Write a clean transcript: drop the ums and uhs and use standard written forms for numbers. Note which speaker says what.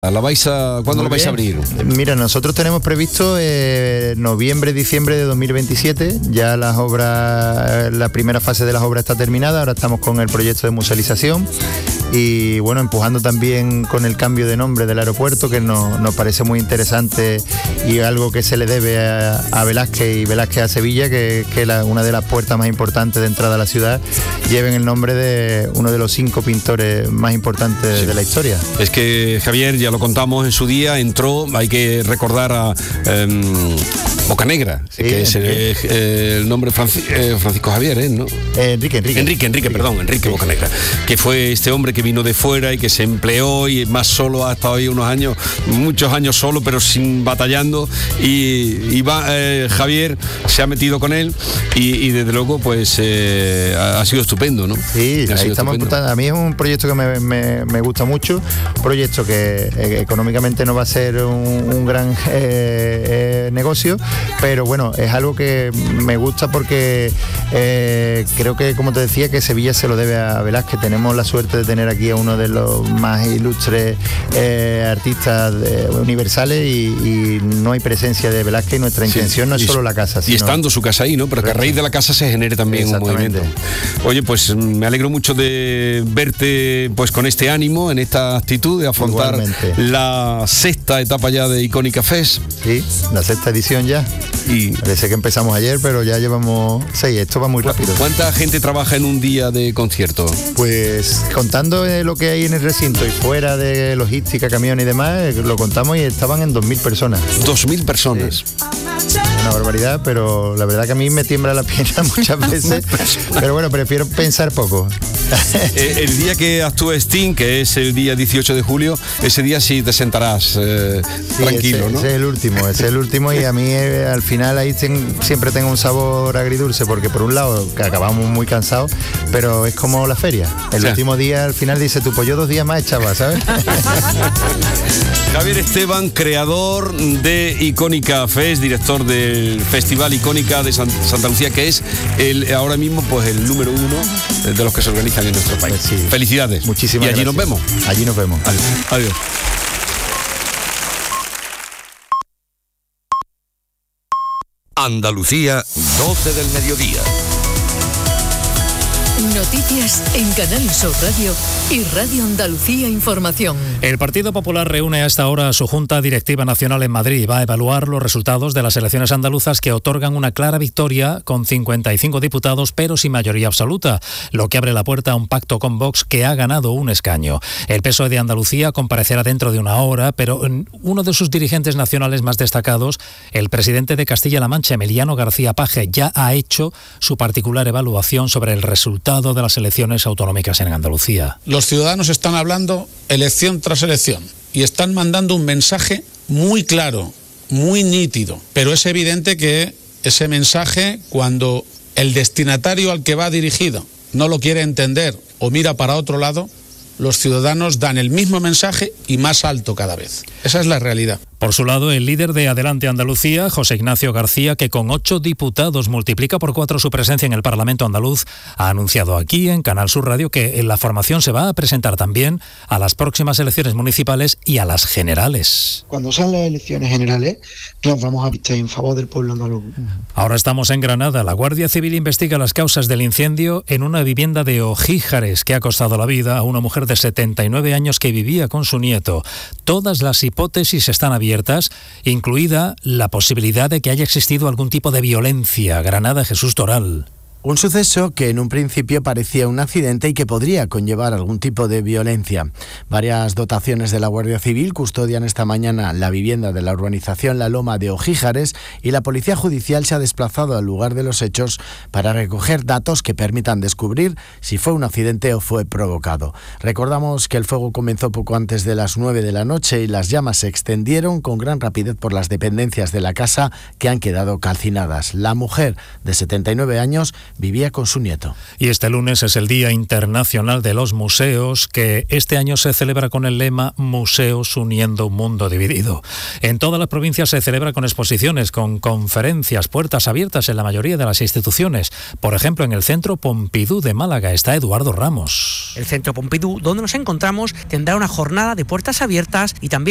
Speaker 1: ¿Cuándo lo vais a abrir?
Speaker 2: Mira, nosotros tenemos previsto noviembre, diciembre de 2027. Ya las obras, la primera fase de las obras está terminada. Ahora estamos con el proyecto de musealización y bueno, empujando también con el cambio de nombre del aeropuerto, que nos parece muy interesante y algo que se le debe a Velázquez y Velázquez a Sevilla, que una de las puertas más importantes de entrada a la ciudad lleven el nombre de uno de los 5 pintores más importantes de la historia.
Speaker 1: Es que Javier, ya lo contamos en su día, entró, hay que recordar a Bocanegra, sí, que es el nombre Francisco Javier, ¿no? Enrique Bocanegra, que fue este hombre que vino de fuera y que se empleó y más solo ha estado ahí muchos años solo, pero sin batallando, y Javier se ha metido con él y desde luego pues ha sido estupendo, ¿no?
Speaker 2: Sí, ahí estamos estupendo. A mí es un proyecto que me gusta mucho, un proyecto que económicamente no va a ser un gran negocio, pero bueno, es algo que me gusta porque creo que, como te decía, que Sevilla se lo debe a Velázquez. Tenemos la suerte de tener aquí a uno de los más ilustres artistas universales y no hay presencia de Velázquez, y nuestra intención no es solo la casa, sino...
Speaker 1: Y estando su casa ahí, ¿no? Pero que a raíz de la casa se genere también un movimiento. Oye, pues me alegro mucho de verte pues con este ánimo, en esta actitud de afrontar la 6ª etapa ya de Icónica Fest.
Speaker 2: Sí, la 6ª edición ya. Y parece que empezamos ayer, pero ya llevamos 6, esto va muy rápido.
Speaker 1: ¿Cuánta gente trabaja en un día de concierto?
Speaker 2: Pues contando lo que hay en el recinto y fuera de logística, camiones y demás, lo contamos y estaban en 2.000 personas.
Speaker 1: 2.000 personas.
Speaker 2: Sí. Una barbaridad, pero la verdad que a mí me tiembla la pierna muchas veces, pero bueno, prefiero pensar poco.
Speaker 1: El día que actúe Sting, que es el día 18 de julio, ese día sí te sentarás tranquilo, ¿no?
Speaker 2: Ese es el último y a mí al final ahí siempre tengo un sabor agridulce, porque por un lado que acabamos muy cansados, pero es como la feria. El último día al final dice tú, pues yo 2 días más echaba, ¿sabes?
Speaker 1: Javier Esteban, creador de Icónica Fest, director del Festival Icónica de Santa Lucía, que es ahora mismo pues el número 1 de los que se organizan en nuestro país.
Speaker 2: Pues sí.
Speaker 1: Felicidades.
Speaker 2: Muchísimas gracias.
Speaker 1: Y allí nos vemos.
Speaker 2: Allí nos vemos.
Speaker 1: Adiós.
Speaker 3: Andalucía, 12 del mediodía.
Speaker 4: Noticias en Canal Sur Radio y Radio Andalucía Información.
Speaker 5: El Partido Popular reúne a esta hora a su Junta Directiva Nacional en Madrid. Va a evaluar los resultados de las elecciones andaluzas, que otorgan una clara victoria con 55 diputados, pero sin mayoría absoluta, lo que abre la puerta a un pacto con Vox, que ha ganado un escaño. El PSOE de Andalucía comparecerá dentro de una hora, pero uno de sus dirigentes nacionales más destacados, el presidente de Castilla-La Mancha, Emiliano García Paje, ya ha hecho su particular evaluación sobre el resultado de las elecciones autonómicas en Andalucía.
Speaker 6: Los ciudadanos están hablando elección tras elección y están mandando un mensaje muy claro, muy nítido, pero es evidente que ese mensaje, cuando el destinatario al que va dirigido no lo quiere entender o mira para otro lado, los ciudadanos dan el mismo mensaje y más alto cada vez. Esa es la realidad.
Speaker 5: Por su lado, el líder de Adelante Andalucía, José Ignacio García, que con 8 diputados multiplica por 4 su presencia en el Parlamento andaluz, ha anunciado aquí en Canal Sur Radio que la formación se va a presentar también a las próximas elecciones municipales y a las generales.
Speaker 7: Cuando sean las elecciones generales, nos vamos a vistar en favor del pueblo andaluz.
Speaker 5: Ahora estamos en Granada. La Guardia Civil investiga las causas del incendio en una vivienda de Ojíjares que ha costado la vida a una mujer de 79 años que vivía con su nieto. Todas las hipótesis están abiertas, incluida la posibilidad de que haya existido algún tipo de violencia. Granada, Jesús Toral.
Speaker 8: Un suceso que en un principio parecía un accidente y que podría conllevar algún tipo de violencia. Varias dotaciones de la Guardia Civil custodian esta mañana la vivienda de la urbanización La Loma de Ojíjares, y la Policía Judicial se ha desplazado al lugar de los hechos para recoger datos que permitan descubrir si fue un accidente o fue provocado. Recordamos que el fuego comenzó poco antes de las 9 de la noche y las llamas se extendieron con gran rapidez por las dependencias de la casa, que han quedado calcinadas. La mujer de 79 años vivía con su nieto.
Speaker 5: Y este lunes es el Día Internacional de los Museos, que este año se celebra con el lema Museos uniendo un mundo dividido. En todas las provincias se celebra con exposiciones, con conferencias, puertas abiertas en la mayoría de las instituciones. Por ejemplo, en el Centro Pompidou de Málaga está Eduardo Ramos.
Speaker 9: El Centro Pompidou, donde nos encontramos, tendrá una jornada de puertas abiertas y también